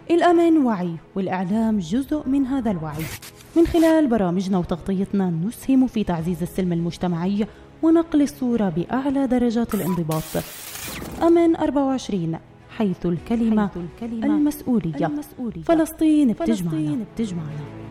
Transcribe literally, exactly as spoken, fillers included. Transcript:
الأمن وعي، والإعلام جزء من هذا الوعي. من خلال برامجنا وتغطيتنا نسهم في تعزيز السلم المجتمعي ونقل الصورة بأعلى درجات الانضباط. أمن أربعة وعشرين، حيث الكلمة, حيث الكلمة المسؤولية. المسؤولية. فلسطين بتجمعنا.